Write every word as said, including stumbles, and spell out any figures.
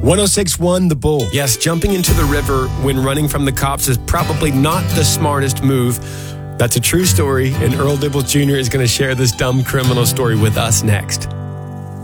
one oh six point one The Bull. Yes, jumping into the river when running from the cops is probably not the smartest move. That's a true story, and Earl Dibbles Junior is going to share this dumb criminal story with us next.